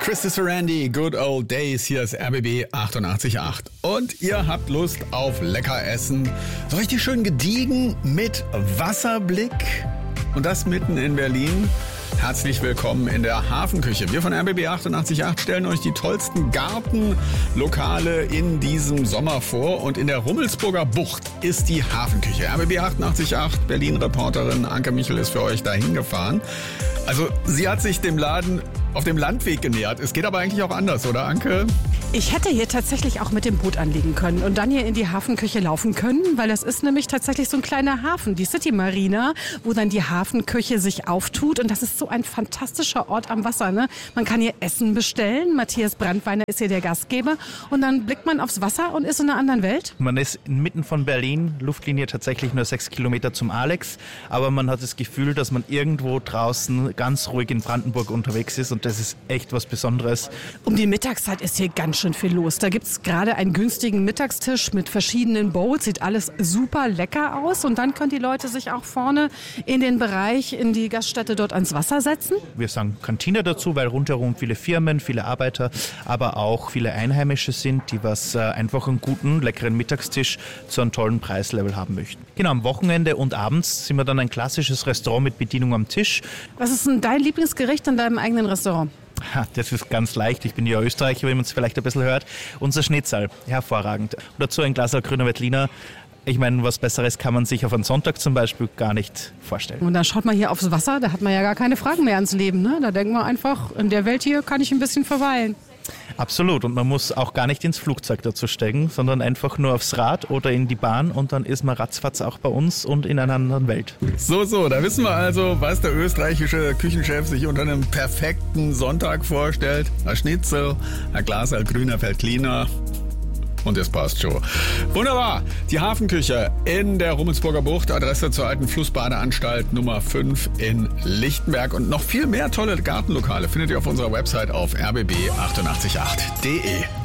Christopher Randy, Good Old Days, hier ist RBB 88.8. Und ihr habt Lust auf lecker Essen, so richtig schön gediegen mit Wasserblick und das mitten in Berlin. Herzlich willkommen in der Hafenküche. Wir von RBB 88.8 stellen euch die tollsten Gartenlokale in diesem Sommer vor. Und in der Rummelsburger Bucht ist die Hafenküche. RBB 88.8, Berlin-Reporterin Anke Michel ist für euch dahin gefahren. Also sie hat sich dem Laden auf dem Landweg genähert. Es geht aber eigentlich auch anders, oder Anke? Ich hätte hier tatsächlich auch mit dem Boot anlegen können und dann hier in die Hafenküche laufen können, weil das ist nämlich tatsächlich so ein kleiner Hafen, die City Marina, wo dann die Hafenküche sich auftut. Und das ist so ein fantastischer Ort am Wasser, ne? Man kann hier Essen bestellen. Matthias Brandweiner ist hier der Gastgeber. Und dann blickt man aufs Wasser und ist in einer anderen Welt. Man ist inmitten von Berlin, Luftlinie tatsächlich nur 6 Kilometer zum Alex. Aber man hat das Gefühl, dass man irgendwo draußen ganz ruhig in Brandenburg unterwegs ist. Und das ist echt was Besonderes. Um die Mittagszeit ist hier ganz schön viel los. Da gibt es gerade einen günstigen Mittagstisch mit verschiedenen Bowls. Sieht alles super lecker aus. Und dann können die Leute sich auch vorne in den Bereich, in die Gaststätte dort ans Wasser setzen. Wir sagen Kantine dazu, weil rundherum viele Firmen, viele Arbeiter, aber auch viele Einheimische sind, die einfach einen guten, leckeren Mittagstisch zu einem tollen Preislevel haben möchten. Genau, am Wochenende und abends sind wir dann ein klassisches Restaurant mit Bedienung am Tisch. Was ist denn dein Lieblingsgericht in deinem eigenen Restaurant? Das ist ganz leicht. Ich bin ja Österreicher, wie man es vielleicht ein bisschen hört. Unser Schnitzel, hervorragend. Und dazu ein Glas grüner Veltliner. Ich meine, was Besseres kann man sich auf einen Sonntag zum Beispiel gar nicht vorstellen. Und dann schaut man hier aufs Wasser, da hat man ja gar keine Fragen mehr ans Leben, ne? Da denkt man einfach, in der Welt hier kann ich ein bisschen verweilen. Absolut. Und man muss auch gar nicht ins Flugzeug dazu steigen, sondern einfach nur aufs Rad oder in die Bahn und dann ist man ratzfatz auch bei uns und in einer anderen Welt. So, da wissen wir also, was der österreichische Küchenchef sich unter einem perfekten Sonntag vorstellt. Ein Schnitzel, ein Glas grüner Veltliner. Und es passt schon. Wunderbar. Die Hafenküche in der Rummelsburger Bucht, Adresse zur alten Flussbadeanstalt Nummer 5 in Lichtenberg. Und noch viel mehr tolle Gartenlokale findet ihr auf unserer Website auf rbb888.de.